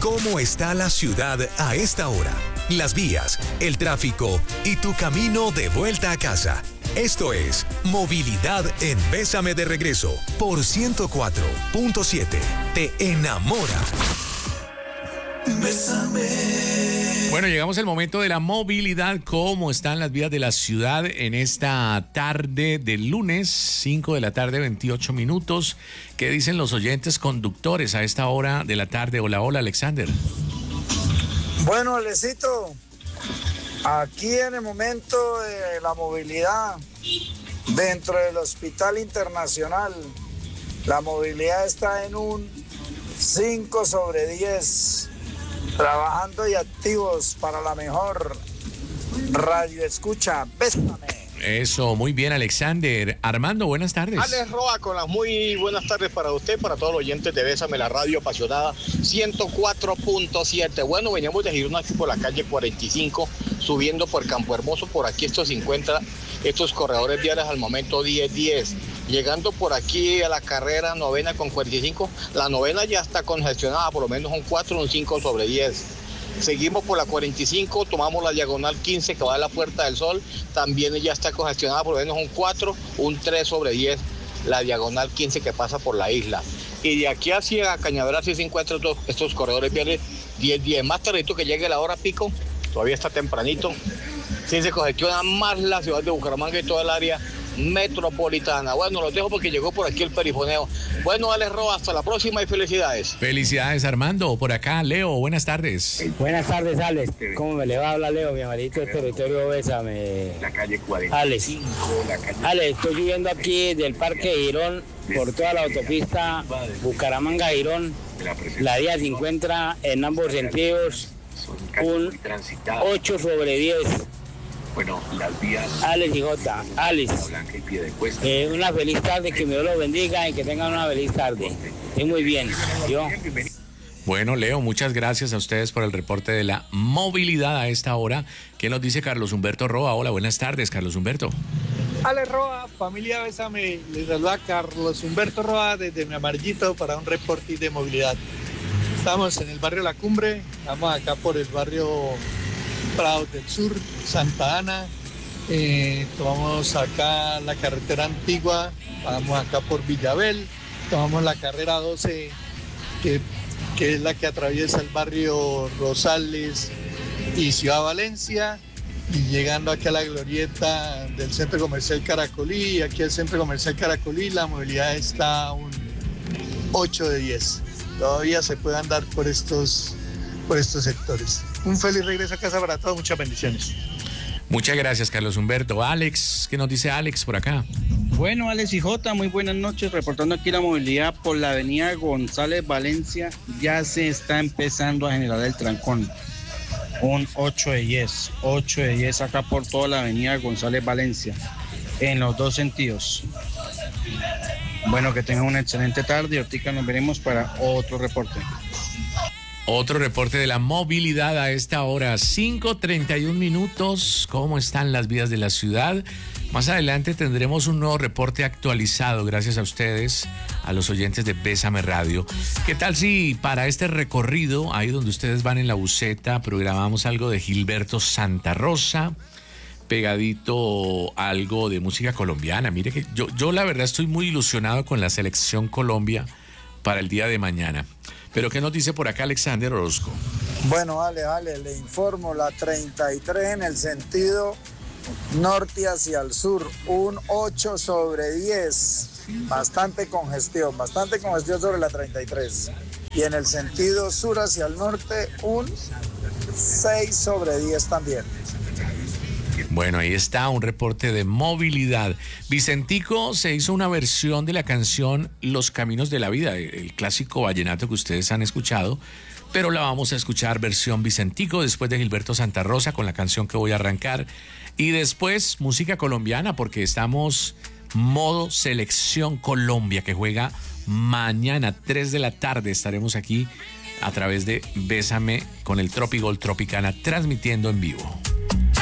¿Cómo está la ciudad a esta hora? Las vías, el tráfico y tu camino de vuelta a casa. Esto es Movilidad en Bésame de Regreso por 104.7. Te enamora. Bésame. Bueno, llegamos al momento de la movilidad. ¿Cómo están las vías de la ciudad en esta tarde de lunes, 5 de la tarde, 28 minutos? ¿Qué dicen los oyentes conductores a esta hora de la tarde? Hola, hola, Alexander. Bueno, Alecito, aquí en el momento de la movilidad dentro del Hospital Internacional, la movilidad está en un 5/10, trabajando y activos para la mejor radio escucha. Bésame. Eso, muy bien, Alexander. Armando, buenas tardes. Alex Roa, con las muy buenas tardes para usted, para todos los oyentes de Bésame, la radio apasionada 104.7. Bueno, veníamos de Girón aquí por la calle 45, subiendo por Campo Hermoso. Por aquí se encuentran estos corredores viales al momento 10-10. Llegando por aquí a la carrera novena con 45, la novena ya está congestionada, por lo menos un 4, un 5/10. Seguimos por la 45, tomamos la diagonal 15 que va a la Puerta del Sol, también ya está congestionada, por lo menos un 4, un 3/10, la diagonal 15 que pasa por la isla. Y de aquí hacia Cañaveral sí se encuentran estos corredores viales 10-10. Más tardito que llegue la hora pico, todavía está tempranito, sí se congestiona más la ciudad de Bucaramanga y toda el área metropolitana. Bueno, los dejo porque llegó por aquí el perifoneo. Bueno, Alex Roa, hasta la próxima y felicidades. Felicidades, Armando. Por acá, Leo, buenas tardes. Buenas tardes, Alex. ¿Cómo me le va a hablar, Leo? Mi amarito del territorio Bésame. La calle 45. Alex. Alex, estoy viviendo aquí del Parque Girón por toda la autopista Bucaramanga-Girón. La vía se encuentra en ambos sentidos un 8/10. Bueno, las vías. Alex y J. Alex. Una feliz tarde, que me Dios los bendiga y que tengan una feliz tarde. Es muy bien. Yo. Bueno, Leo, muchas gracias a ustedes por el reporte de la movilidad a esta hora. ¿Qué nos dice Carlos Humberto Roa? Hola, buenas tardes, Carlos Humberto. Alex Roa, familia Bésame, les saluda Carlos Humberto Roa desde mi amarillito para un reporte de movilidad. Estamos en el barrio La Cumbre, estamos acá por el barrio Prados del Sur, Santa Ana, tomamos acá la carretera antigua, vamos acá por Villabel, tomamos la carrera 12, que es la que atraviesa el barrio Rosales y Ciudad Valencia, y llegando aquí a la glorieta del Centro Comercial Caracolí, aquí al Centro Comercial Caracolí la movilidad está un 8/10. Todavía se puede andar por estos sectores. Un feliz regreso a casa para todos, muchas bendiciones. Muchas gracias, Carlos Humberto. Alex, ¿qué nos dice Alex por acá? Bueno, Alex y J, muy buenas noches, reportando aquí la movilidad por la avenida González Valencia. Ya se está empezando a generar el trancón. Un 8/10 acá por toda la avenida González Valencia, en los dos sentidos. Bueno, que tengan una excelente tarde y ahorita nos veremos para otro reporte. Otro reporte de la movilidad a esta hora, 5:31 minutos. ¿Cómo están las vías de la ciudad? Más adelante tendremos un nuevo reporte actualizado, gracias a ustedes, a los oyentes de Bésame Radio. ¿Qué tal si para este recorrido, ahí donde ustedes van en la buseta, programamos algo de Gilberto Santa Rosa, pegadito algo de música colombiana? Mire que yo la verdad estoy muy ilusionado con la selección Colombia para el día de mañana. Pero ¿qué nos dice por acá Alexander Orozco? Bueno, Ale, le informo, la 33 en el sentido norte hacia el sur, un 8/10, bastante congestión sobre la 33. Y en el sentido sur hacia el norte, un 6/10 también. Bueno, ahí está un reporte de movilidad. Vicentico se hizo una versión de la canción Los Caminos de la Vida, el clásico vallenato que ustedes han escuchado, pero la vamos a escuchar versión Vicentico después de Gilberto Santa Rosa con la canción que voy a arrancar. Y después música colombiana, porque estamos modo Selección Colombia, que juega mañana 3 de la tarde. Estaremos aquí a través de Bésame con el Tropigol Tropicana transmitiendo en vivo.